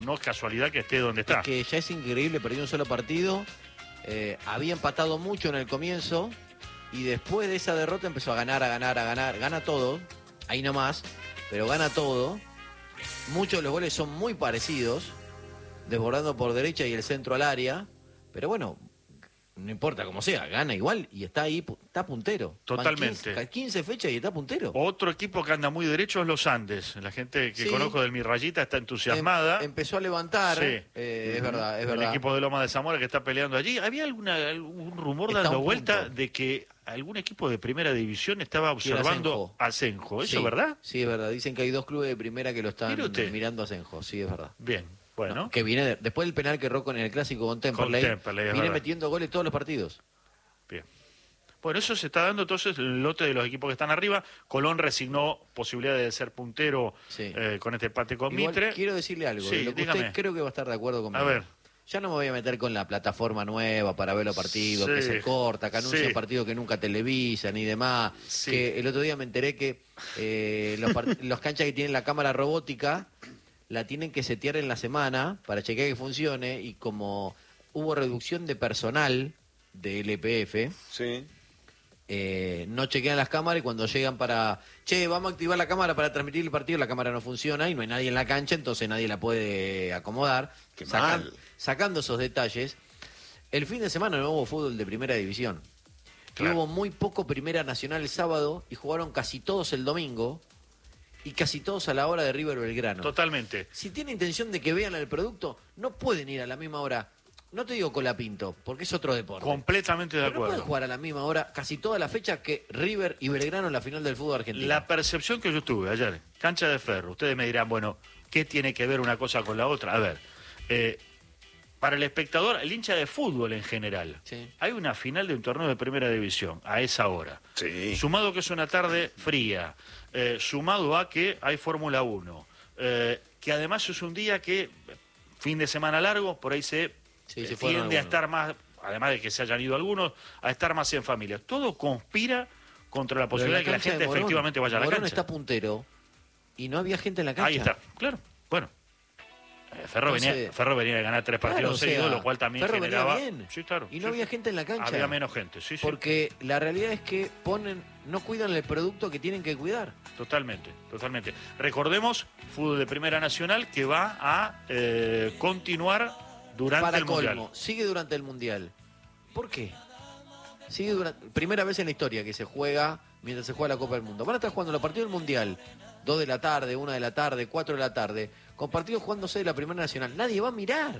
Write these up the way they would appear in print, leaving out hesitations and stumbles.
No es casualidad que esté donde está. Es que ya es increíble, perdió un solo partido, había empatado mucho en el comienzo y después de esa derrota empezó a ganar, gana todo, ahí nomás, pero gana todo. Muchos de los goles son muy parecidos, desbordando por derecha y el centro al área, pero bueno, no importa cómo sea, gana igual y está ahí, está puntero. Totalmente. 15 fechas y está puntero. Otro equipo que anda muy derecho es los Andes. La gente que conozco del Mi Rayita está entusiasmada. Empezó a levantar, sí. Es verdad, es verdad. El equipo de Loma de Zamora que está peleando allí. Había algún rumor dando vuelta de que algún equipo de primera división estaba observando a Asenjo. ¿Eso es verdad? Sí, es verdad. Dicen que hay 2 clubes de primera que lo están mirando a Asenjo. Sí, es verdad. Bien. Bueno. No, que viene después del penal que erró en el clásico con Temperley, viene metiendo goles todos los partidos. Bien. Bueno, eso se está dando entonces el lote de los equipos que están arriba. Colón resignó posibilidad de ser puntero con este empate con Mitre. Quiero decirle algo, lo que usted creo que va a estar de acuerdo conmigo. A ver. Ya no me voy a meter con la plataforma nueva para ver los partidos, que se corta, que anuncia partidos que nunca televisan y demás. Que el otro día me enteré que los canchas que tienen la cámara robótica la tienen que setear en la semana para chequear que funcione, y como hubo reducción de personal de LPF, no chequean las cámaras, y cuando llegan vamos a activar la cámara para transmitir el partido, la cámara no funciona y no hay nadie en la cancha, entonces nadie la puede acomodar. Sacando esos detalles, el fin de semana no hubo fútbol de primera división. Claro. Hubo muy poco Primera Nacional el sábado y jugaron casi todos el domingo. Y casi todos a la hora de River Belgrano. Totalmente. Si tiene intención de que vean el producto, no pueden ir a la misma hora. No te digo Colapinto, porque es otro deporte. Completamente de acuerdo. No pueden jugar a la misma hora casi toda la fecha que River y Belgrano en la final del fútbol argentino. La percepción que yo tuve ayer, cancha de Ferro, ustedes me dirán, bueno, ¿qué tiene que ver una cosa con la otra? A ver, para el espectador, el hincha de fútbol en general, hay una final de un torneo de primera división a esa hora. Sumado que es una tarde fría, sumado a que hay Fórmula 1, que además es un día que, fin de semana largo, por ahí se tiende a estar más, además de que se hayan ido algunos, a estar más en familia. Todo conspira contra la posibilidad de que la gente efectivamente vaya a la cancha. Morón está puntero y no había gente en la cancha. Ahí está, claro, bueno. Ferro venía a ganar 3 partidos seguidos, lo cual también generaba... Bien. Sí, claro. Y no había gente en la cancha. Había menos gente, Porque la realidad es que no cuidan el producto que tienen que cuidar. Totalmente. Recordemos, fútbol de Primera Nacional que va a continuar durante el Mundial. Sigue durante el Mundial. ¿Por qué? Primera vez en la historia que se juega mientras se juega la Copa del Mundo. Van a estar jugando los partidos del Mundial, 2 de la tarde, 1 de la tarde, 4 de la tarde, con partidos jugándose de la Primera Nacional. Nadie va a mirar.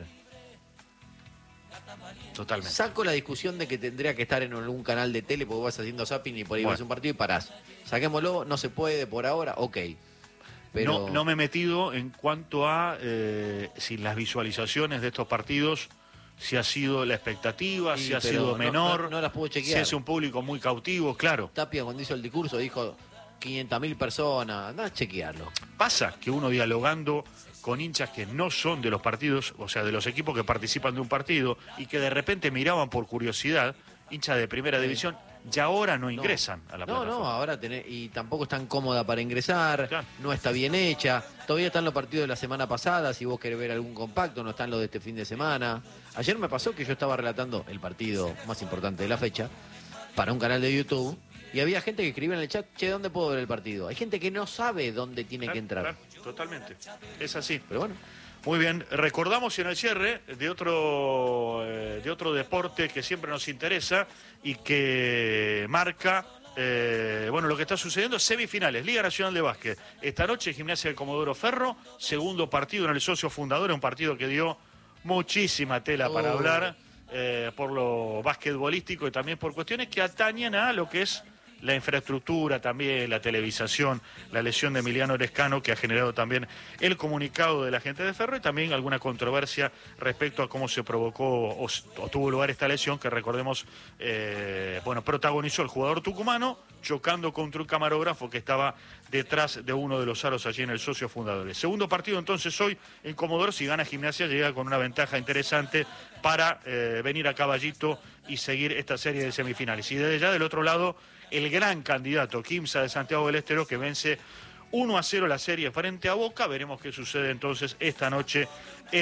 Totalmente. Saco la discusión de que tendría que estar en algún canal de tele porque vas haciendo zapping y por ahí vas a un partido y parás. Saquémoslo, no se puede por ahora, ok. Pero... No me he metido en cuanto a si las visualizaciones de estos partidos, si ha sido la expectativa, si ha sido menor, no las puedo chequear. Si es un público muy cautivo, claro. Tapia cuando hizo el discurso dijo 500.000 personas, andá a chequearlo. Pasa que uno dialogando con hinchas que no son de los partidos, o sea, de los equipos que participan de un partido y que de repente miraban por curiosidad, hinchas de primera división, ya ahora no ingresan a la plataforma. No, ahora y tampoco es tan cómoda para ingresar, no está bien hecha. Todavía están los partidos de la semana pasada, si vos querés ver algún compacto, no están los de este fin de semana. Ayer me pasó que yo estaba relatando el partido más importante de la fecha para un canal de YouTube y había gente que escribía en el chat, ¿dónde puedo ver el partido? Hay gente que no sabe dónde tiene que entrar. Claro, totalmente, es así. Pero bueno. Muy bien, recordamos en el cierre de otro deporte que siempre nos interesa y que marca lo que está sucediendo, semifinales, Liga Nacional de Básquet. Esta noche Gimnasia del Comodoro Ferro, segundo partido en el socio fundador, un partido que dio muchísima tela para hablar por lo basquetbolístico y también por cuestiones que atañen a lo que es la infraestructura también, la televisación, la lesión de Emiliano Lescano, que ha generado también el comunicado de la gente de Ferro y también alguna controversia respecto a cómo se provocó o tuvo lugar esta lesión que recordemos, protagonizó el jugador tucumano chocando contra un camarógrafo que estaba detrás de uno de los aros allí en el socio fundador. Segundo partido entonces hoy en Comodoro, si gana Gimnasia llega con una ventaja interesante para venir a Caballito y seguir esta serie de semifinales. Y desde ya del otro lado, el gran candidato, Quimsa de Santiago del Estero, que vence 1-0 la serie frente a Boca. Veremos qué sucede entonces esta noche